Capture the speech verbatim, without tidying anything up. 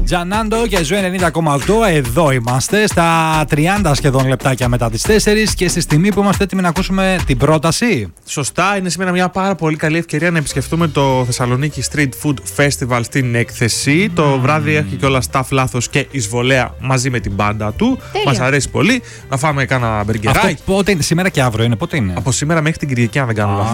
Τζανάντο και Ζου ενενήντα κόμμα οκτώ. Εδώ είμαστε στα τριάντα σχεδόν λεπτάκια μετά τις τέσσερις και στη στιγμή που είμαστε έτοιμοι να ακούσουμε την πρόταση. Σωστά, είναι σήμερα μια πάρα πολύ καλή ευκαιρία να επισκεφτούμε το Θεσσαλονίκη Street Food Festival στην έκθεση. Mm. Το βράδυ έχει κιόλας Staff Λάθος και Εισβολέα μαζί με την μπάντα του. Μας αρέσει πολύ. Να φάμε κάνα μπεργκεράκι. Αυτό πότε είναι, σήμερα και αύριο είναι, πότε είναι? Από σήμερα μέχρι την Κυριακή, αν δεν κάνω λάθος.